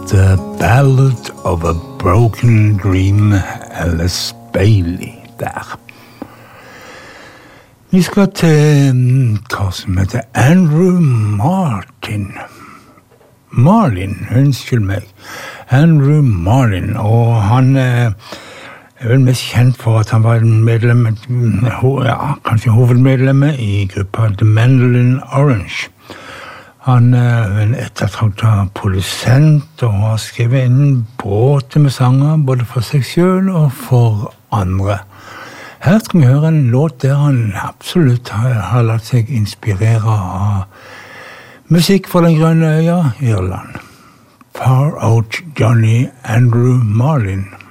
The Ballad of a Broken Dream, Alice Bailey der. Vi skal til hva som heter Andrew Marlin, unnskyld meg. Andrew Marlin, og han er vel mest kjent for at han var medlem, kanskje hovedmedlemmet i gruppa The Mandolin Orange. Han er en ettertraktet produsent og har skrevet en bråte med sanger, både for seg selv og for andre. Her skal vi høre en låt der han absolutt har latt seg inspirere av musikk fra den grønne øya, Irland. Far Out Johnny Andrew Marlin.